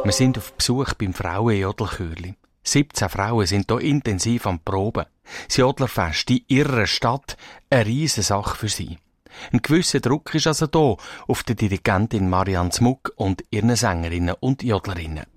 Wir sind auf Besuch beim Frauenjodelchörli. 17 Frauen sind hier intensiv am Proben. Das Jodlerfest in ihrer Stadt, eine riesige Sache für sie. Ein gewisser Druck ist also da auf der Dirigentin Marianne Zmuck und ihren Sängerinnen und Jodlerinnen.